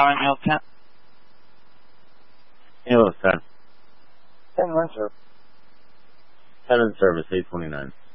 Tower Mail 10. Hello, sir. 10 1, sir. 7 service, 829.